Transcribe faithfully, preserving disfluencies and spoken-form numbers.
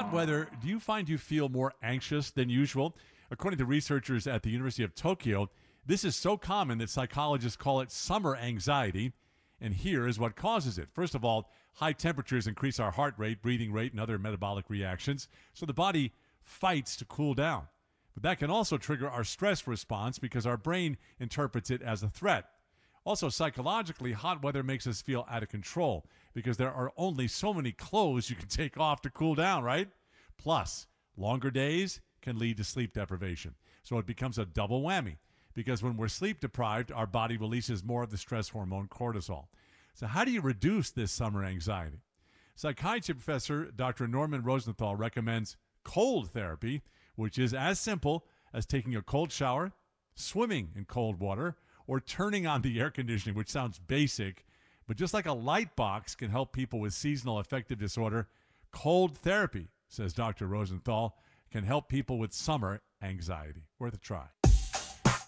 hot weather, do you find you feel more anxious than usual? According to researchers at the University of Tokyo, this is so common that psychologists call it summer anxiety. And here is what causes it. First of all, high temperatures increase our heart rate, breathing rate, and other metabolic reactions, so the body fights to cool down. But that can also trigger our stress response because our brain interprets it as a threat. Also, psychologically, hot weather makes us feel out of control because there are only so many clothes you can take off to cool down, right? Plus, longer days can lead to sleep deprivation. So it becomes a double whammy because when we're sleep deprived, our body releases more of the stress hormone cortisol. So how do you reduce this summer anxiety? Psychiatry professor Doctor Norman Rosenthal recommends cold therapy, which is as simple as taking a cold shower, swimming in cold water, or turning on the air conditioning, which sounds basic, but just like a light box can help people with seasonal affective disorder, cold therapy, says Doctor Rosenthal, can help people with summer anxiety. Worth a try.